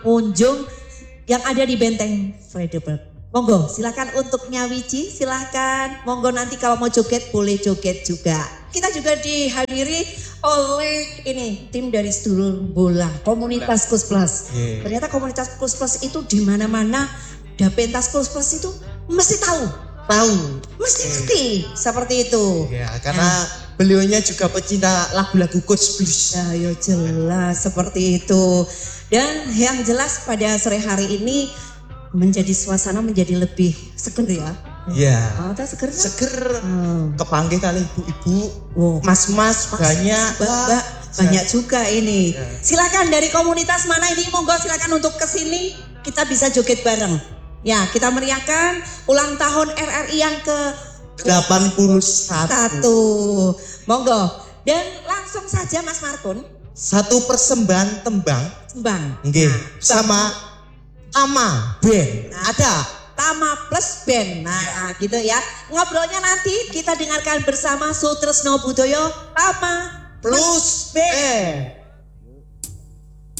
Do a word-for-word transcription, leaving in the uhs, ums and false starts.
pengunjung yang ada di Benteng Vredenburg. Monggo, silakan untuk nyawiji, silakan. Monggo nanti kalau mau joget boleh joget juga. Kita juga dihadiri oleh ini tim dari sedulur bola, komunitas Kus Plus. Yeah. Ternyata komunitas Kus Plus itu di mana-mana, Dapentas Kus Plus itu mesti tahu, tahu, mesti ngerti yeah. Seperti itu. Ya, yeah, karena nah. beliaunya juga pecinta lagu-lagu Kus Plus. Ya, ya jelas seperti itu. Dan yang jelas pada sore hari ini menjadi suasana menjadi lebih seger ya. Iya. Oh, seger. Seger. Hmm. Kepanggil kali ibu-ibu, oh. mas-mas banyak, mbak banyak juga ini. Ya. Silakan dari komunitas mana ini, monggo silakan untuk kesini kita bisa joget bareng. Ya, kita meriahkan ulang tahun R R I yang ke delapan puluh satu. Monggo. Dan langsung saja Mas Markun. Satu persembahan tembang. Tembang. Nggih. Nah, sama Tama Band. Nah, ada Tama Plus Band. Nah, ya. Gitu ya. Ngobrolnya nanti kita dengarkan bersama Sutresno Budoyo Tama Plus Band.